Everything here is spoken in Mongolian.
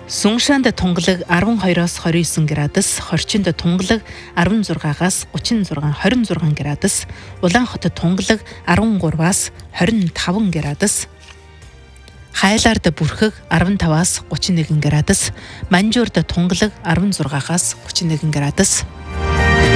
Сүншаанд тунгалаг 12-оос 29 градус, Хорчинд тунгалаг 16-аас 26 градус, Улаанхотод тунгалаг 13-аас 25 градус, Хайлаард бүрхэг 15-аас 31 градус, Манжуурд тунгалаг 16-аас 31 градус.